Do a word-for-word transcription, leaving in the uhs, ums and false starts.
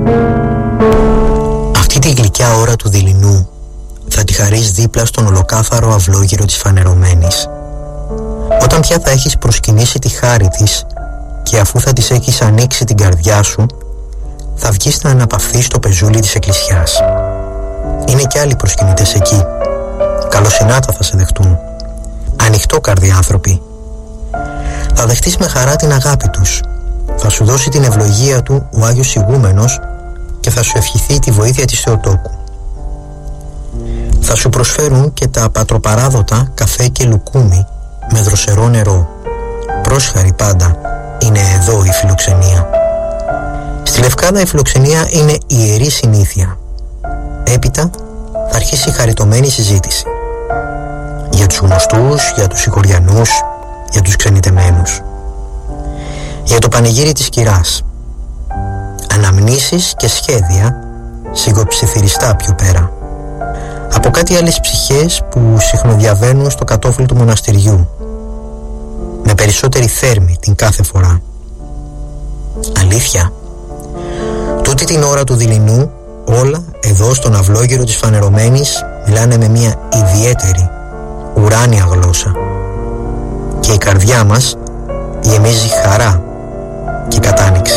Αυτή τη γλυκιά ώρα του δειλινού θα τη χαρείς δίπλα στον ολοκάθαρο αυλόγυρο της φανερωμένης. Όταν πια θα έχεις προσκυνήσει τη χάρη της και αφού θα της έχεις ανοίξει την καρδιά σου, θα βγεις να αναπαυθείς στο πεζούλι της εκκλησιάς. Είναι κι άλλοι προσκυνητές εκεί. Καλοσυνάτα θα σε δεχτούν. Ανοιχτόκαρδοι άνθρωποι. Θα δεχτείς με χαρά την αγάπη τους. Θα σου δώσει την ευλογία του ο Άγιος Ηγούμενος και θα σου ευχηθεί τη βοήθεια της Θεοτόκου. Θα σου προσφέρουν και τα πατροπαράδοτα καφέ και λουκούμι με δροσερό νερό. Πρόσχαρη πάντα είναι εδώ η φιλοξενία. Στη Λευκάδα η φιλοξενία είναι ιερή συνήθεια. Έπειτα θα αρχίσει η χαριτωμένη συζήτηση. Για τους γνωστούς, για τους συγχωριανούς, για τους ξενιτεμένους. Για το πανηγύρι της κυράς. Αναμνήσεις και σχέδια σιγοψιθυριστά πιο πέρα. Από κάτι άλλες ψυχές που συχνοδιαβαίνουν στο κατόφλι του μοναστηριού, με περισσότερη θέρμη την κάθε φορά. Αλήθεια, τούτη την ώρα του δειλινού όλα εδώ στον αυλόγυρο της φανερωμένης μιλάνε με μια ιδιαίτερη ουράνια γλώσσα και η καρδιά μας γεμίζει χαρά και κατάνοιξη.